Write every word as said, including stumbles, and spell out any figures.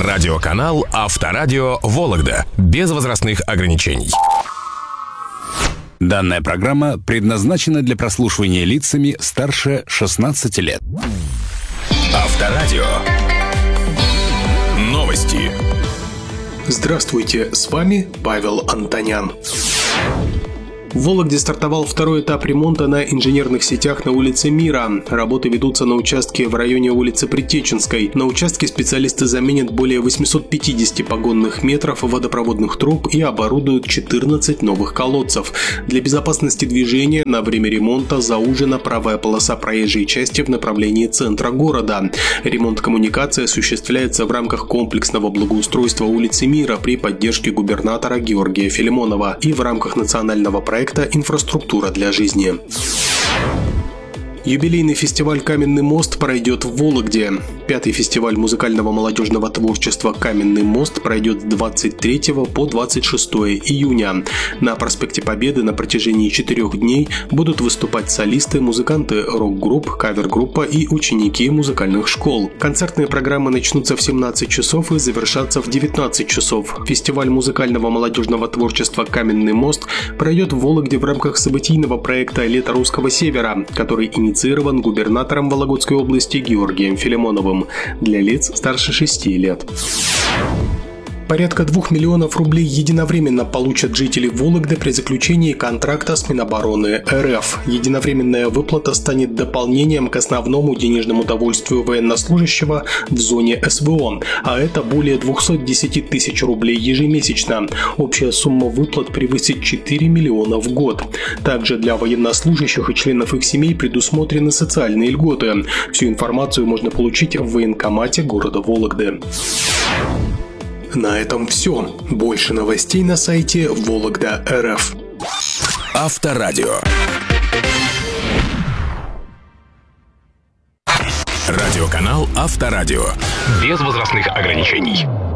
Радиоканал Авторадио Вологда. Без возрастных ограничений. Данная программа предназначена для прослушивания лицами старше шестнадцати лет. Авторадио. Новости. Здравствуйте, с вами Павел Антонян. В Вологде стартовал второй этап ремонта на инженерных сетях на улице Мира. Работы ведутся на участке в районе улицы Притеченской. На участке специалисты заменят более восьмисот пятидесяти погонных метров водопроводных труб и оборудуют четырнадцать новых колодцев. Для безопасности движения на время ремонта заужена правая полоса проезжей части в направлении центра города. Ремонт коммуникации осуществляется в рамках комплексного благоустройства улицы Мира при поддержке губернатора Георгия Филимонова и в рамках национального проекта «Инфраструктура для жизни». Юбилейный фестиваль «Каменный мост» пройдет в Вологде. Пятый фестиваль музыкального молодежного творчества «Каменный мост» пройдет с двадцать третьего по двадцать шестое июня. На проспекте Победы на протяжении четырех дней будут выступать солисты, музыканты рок-групп, кавер-группа и ученики музыкальных школ. Концертные программы начнутся в семнадцать часов и завершатся в девятнадцать часов. Фестиваль музыкального молодежного творчества «Каменный мост» пройдет в Вологде в рамках событийного проекта «Лето русского севера», который инициирован инициирован губернатором Вологодской области Георгием Филимоновым для лиц старше шести лет. Порядка двух миллионов рублей единовременно получат жители Вологды при заключении контракта с Минобороны РФ. Единовременная выплата станет дополнением к основному денежному довольствию военнослужащего в зоне СВО, а это более двухсот десяти тысяч рублей ежемесячно. Общая сумма выплат превысит четыре миллиона в год. Также для военнослужащих и членов их семей предусмотрены социальные льготы. Всю информацию можно получить в военкомате города Вологды. На этом все. Больше новостей на сайте Вологда точка эр эф. Авторадио. Радиоканал Авторадио. Без возрастных ограничений.